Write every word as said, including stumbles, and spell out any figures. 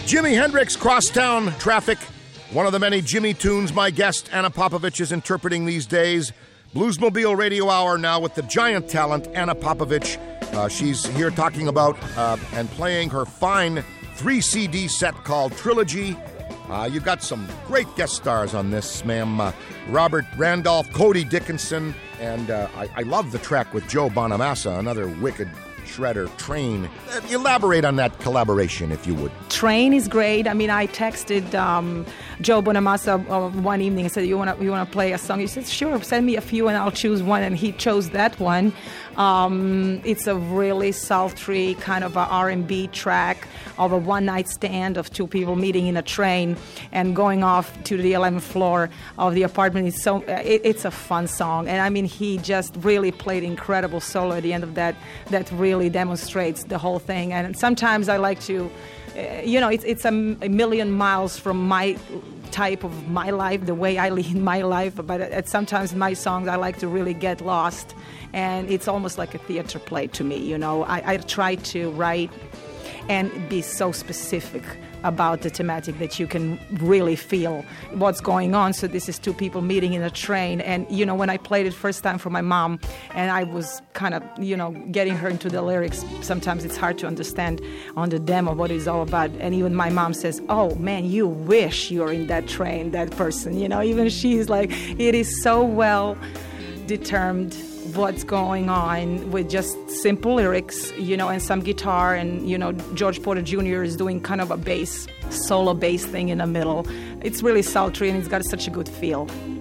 Jimi Hendrix, Crosstown Traffic, one of the many Jimmy tunes my guest Anna Popovich is interpreting these days. Bluesmobile Radio Hour now with the giant talent Anna Popovich. Uh, she's here talking about uh, and playing her fine three C D set called Trilogy. Uh, you got some great guest stars on this, ma'am. Uh, Robert Randolph, Cody Dickinson, and uh, I, I love the track with Joe Bonamassa, another wicked shredder. Train. Uh, elaborate on that collaboration, if you would. Train is great. I mean, I texted um, Joe Bonamassa uh, one evening and said, you want to you want to play a song? He said, sure, send me a few and I'll choose one. And he chose that one. Um, it's a really sultry kind of a R and B track of a one-night stand of two people meeting in a train and going off to the eleventh floor of the apartment. It's so it, it's a fun song. And I mean, he just really played incredible solo at the end of that that really demonstrates the whole thing. And sometimes I like to, uh, you know, it's, it's a, a million miles from my type of my life, the way I lead my life. But at sometimes in my songs, I like to really get lost. And it's almost like a theater play to me, you know. I, I try to write and be so specific about the thematic that you can really feel what's going on. So this is two people meeting in a train. And, you know, when I played it first time for my mom, and I was kind of, you know, getting her into the lyrics, sometimes it's hard to understand on the demo what it's all about. And even my mom says, oh, man, you wish you were in that train, that person. You know, even she's like, it is so well determined what's going on with just simple lyrics, you know, and some guitar, and, you know, George Porter Junior is doing kind of a bass, solo bass thing in the middle. It's really sultry and it's got such a good feel.